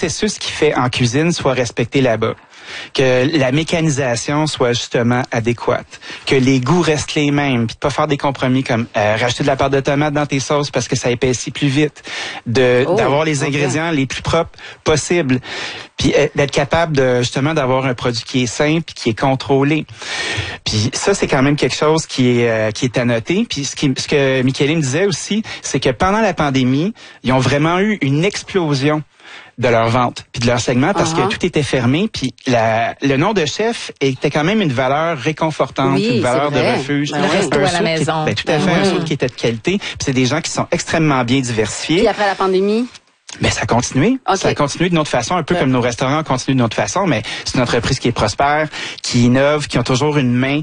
processus qui fait en cuisine soit respecté là-bas. Que la mécanisation soit justement adéquate, que les goûts restent les mêmes, puis de pas faire des compromis comme rajouter de la pâte de tomate dans tes sauces parce que ça épaissit plus vite, d'avoir les ingrédients les plus propres possibles, puis d'être capable de justement d'avoir un produit qui est sain puis qui est contrôlé. Puis ça c'est quand même quelque chose qui est à noter. Puis ce que Michele me disait aussi, c'est que pendant la pandémie, ils ont vraiment eu une explosion de leur vente puis de leur segment parce que tout était fermé puis le nom de chef était quand même une valeur réconfortante, une valeur de refuge. Le resto à la maison. Tout à fait, un saut qui était de qualité. Puis c'est des gens qui sont extrêmement bien diversifiés. Puis après la pandémie? Ben ça a continué. Okay. Ça a continué d'une autre façon, un peu comme nos restaurants continuent d'une autre façon, mais c'est une entreprise qui est prospère, qui innove, qui ont toujours une main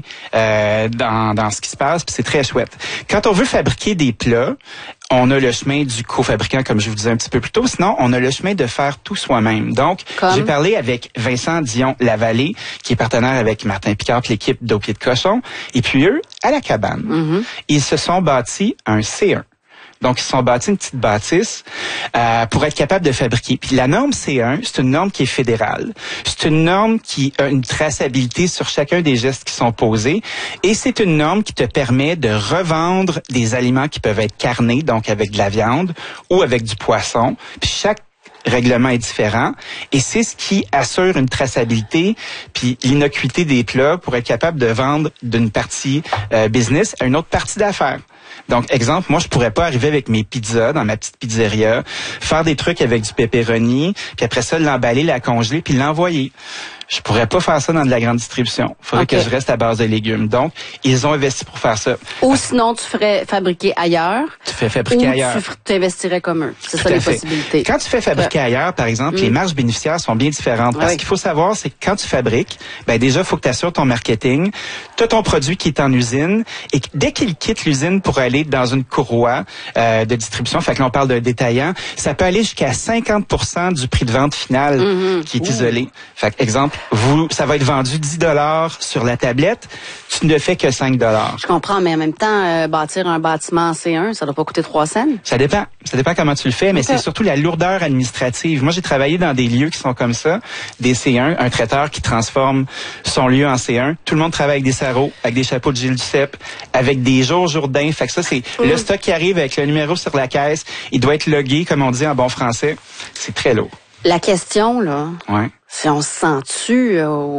dans ce qui se passe, puis c'est très chouette. Quand on veut fabriquer des plats, on a le chemin du cofabricant, comme je vous disais un petit peu plus tôt. Sinon, on a le chemin de faire tout soi-même. Donc, j'ai parlé avec Vincent Dion-Lavallée, qui est partenaire avec Martin Picard, l'équipe d'Au Pied de Cochon. Et puis eux, à la cabane, ils se sont bâtis un C1. Donc, ils se sont bâtis une petite bâtisse pour être capable de fabriquer. Puis la norme C1, c'est une norme qui est fédérale. C'est une norme qui a une traçabilité sur chacun des gestes qui sont posés. Et c'est une norme qui te permet de revendre des aliments qui peuvent être carnés, donc avec de la viande ou avec du poisson. Puis chaque règlement est différent et c'est ce qui assure une traçabilité puis l'innocuité des plats pour être capable de vendre d'une partie business à une autre partie d'affaires. Donc, exemple, moi, je pourrais pas arriver avec mes pizzas dans ma petite pizzeria, faire des trucs avec du pepperoni, puis après ça, l'emballer, la congeler, puis l'envoyer. Je pourrais pas faire ça dans de la grande distribution. Il faudrait que je reste à base de légumes. Donc, ils ont investi pour faire ça. Ou sinon, tu ferais fabriquer ailleurs. Tu fais fabriquer ailleurs. Ou tu investirais comme eux. C'est ça les possibilités. Quand tu fais fabriquer ailleurs, par exemple, les marges bénéficiaires sont bien différentes. Parce qu'il faut savoir, c'est que quand tu fabriques, ben déjà, il faut que tu assures ton marketing. Tu as ton produit qui est en usine. Et dès qu'il quitte l'usine pour aller dans une courroie de distribution, fait que là, on parle d'un détaillant, ça peut aller jusqu'à 50% du prix de vente final qui est isolé. Fait que, exemple, ça va être vendu 10$ sur la tablette, tu ne fais que 5$. Je comprends, mais en même temps, bâtir un bâtiment C1, ça doit pas coûter 3 cents? Ça dépend. Ça dépend comment tu le fais, mais c'est surtout la lourdeur administrative. Moi, j'ai travaillé dans des lieux qui sont comme ça, des C1, un traiteur qui transforme son lieu en C1. Tout le monde travaille avec des sarraux, avec des chapeaux de Gilles Duceppe, avec des Jourdain. Fait que ça, c'est le stock qui arrive avec le numéro sur la caisse. Il doit être logué, comme on dit en bon français. C'est très lourd. La question, là, si on se sent-tu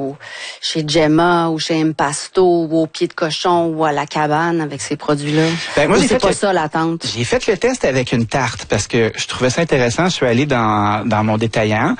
chez Gemma ou chez Impasto ou au Pied de Cochon ou à la cabane avec ces produits-là? Ben, moi, c'est pas ça l'attente? J'ai fait le test avec une tarte parce que je trouvais ça intéressant. Je suis allé dans mon détaillant,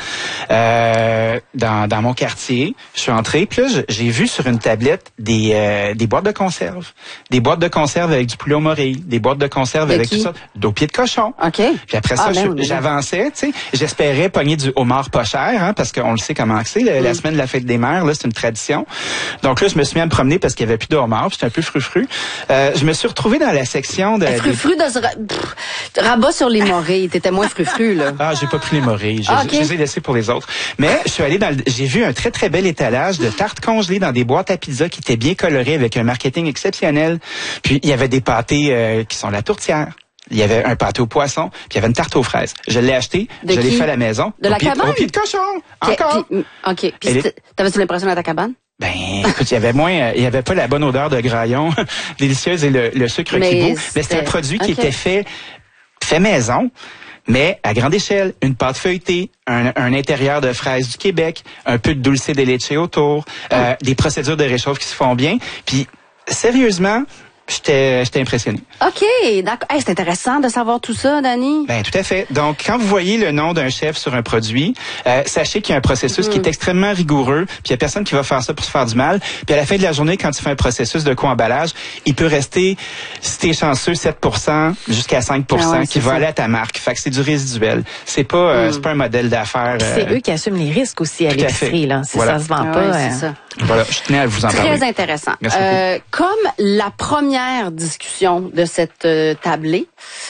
dans mon quartier. Je suis entré, puis là, j'ai vu sur une tablette des boîtes de conserve. Des boîtes de conserve avec du poulet au morille, des boîtes de conserve avec tout ça, d'Au Pied de Cochon. OK. Puis après ça, j'avançais, tu sais. J'espérais pogner du homard pas cher, parce qu'on le sait comment c'est. La semaine de la fête des mères, là, c'est une tradition. Donc là, je me suis mis à me promener parce qu'il y avait plus de homard. J'étais un peu frufru. Je me suis retrouvé dans la section de... Frufru dans rabat sur les morilles. T'étais moins frufru, là. Ah, j'ai pas pris les morilles. Je les ai laissés pour les autres. Mais je suis allé j'ai vu un très, très bel étalage de tartes congelées dans des boîtes à pizza qui étaient bien colorées avec un marketing exceptionnel. Puis, il y avait des pâtés qui sont la tourtière. Il y avait un pâté au poisson, puis il y avait une tarte aux fraises. Je l'ai acheté, je l'ai fait à la maison. De la cabane? Au Pied de Cochon. Encore. OK. Puis t'avais-tu l'impression d'être à ta cabane? Ben, écoute, il y avait pas la bonne odeur de graillon délicieuse et le sucre qui bout. Mais c'était un produit qui était fait maison, mais à grande échelle. Une pâte feuilletée, un intérieur de fraises du Québec, un peu de dulce de leche autour, des procédures de réchauffe qui se font bien. Puis, sérieusement, j'étais impressionné. OK, d'accord. Hey, c'est intéressant de savoir tout ça, Dani. Ben tout à fait. Donc, quand vous voyez le nom d'un chef sur un produit, sachez qu'il y a un processus qui est extrêmement rigoureux, puis il y a personne qui va faire ça pour se faire du mal. Puis à la fin de la journée, quand tu fais un processus de co-emballage, il peut rester, si t'es chanceux, 7% jusqu'à 5% qui va aller à ta marque. Fait que c'est du résiduel. C'est pas un modèle d'affaires. C'est eux qui assument les risques aussi à l'épicerie, là. Si ça se vend pas. C'est ça. Voilà, je tenais à vous en parler. Très intéressant. Merci beaucoup. Comme la première discussion de cette tablée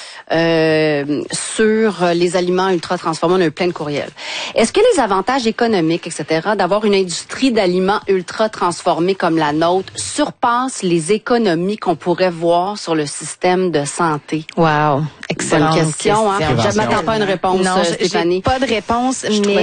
sur les aliments ultra transformés, on a eu plein de courriels. Est-ce que les avantages économiques, etc., d'avoir une industrie d'aliments ultra transformés comme la nôtre surpassent les économies qu'on pourrait voir sur le système de santé? Wow, excellente question. Hein? Je ne m'attends pas à une réponse, non, Stéphanie. J'ai pas de réponse, mais